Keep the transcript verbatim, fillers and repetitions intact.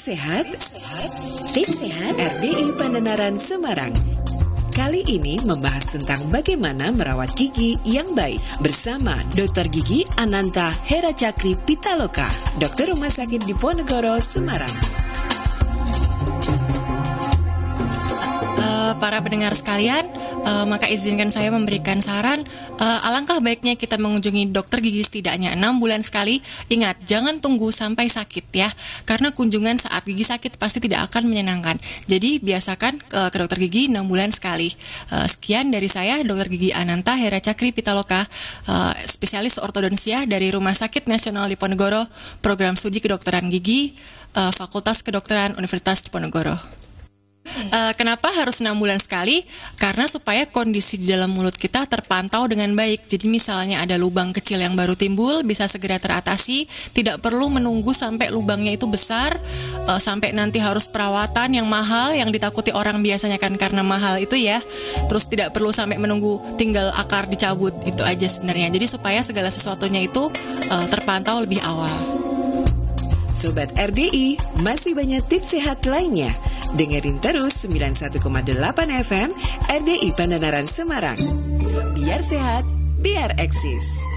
Tips sehat, tips sehat R D I Pandenaran Semarang. Kali ini membahas tentang bagaimana merawat gigi yang baik bersama dokter Gigi Ananta Heracakri Pitaloka, dokter Rumah Sakit Diponegoro, Semarang. Uh, para pendengar sekalian, uh, maka izinkan saya memberikan saran. Uh, alangkah baiknya kita mengunjungi dokter gigi setidaknya enam bulan sekali. Ingat, jangan tunggu sampai sakit ya, karena kunjungan saat gigi sakit pasti tidak akan menyenangkan. Jadi biasakan uh, ke dokter gigi enam bulan sekali. Uh, sekian dari saya, dokter Gigi Ananta Heracakri Pitaloka, uh, spesialis ortodonsia dari Rumah Sakit Nasional Diponegoro, program studi kedokteran gigi, uh, Fakultas Kedokteran Universitas Diponegoro. Uh, kenapa harus enam bulan sekali? Karena supaya kondisi di dalam mulut kita terpantau dengan baik. Jadi misalnya ada lubang kecil yang baru timbul, bisa segera teratasi. Tidak perlu menunggu sampai lubangnya itu besar, uh, sampai nanti harus perawatan yang mahal, yang ditakuti orang biasanya kan karena mahal itu ya. Terus tidak perlu sampai menunggu tinggal akar dicabut, itu aja sebenarnya. Jadi supaya segala sesuatunya itu uh, terpantau lebih awal. Sobat R D I, masih banyak tips sehat lainnya. Dengerin terus sembilan puluh satu koma delapan F M R D I Pandenaran Semarang. Biar sehat, biar eksis.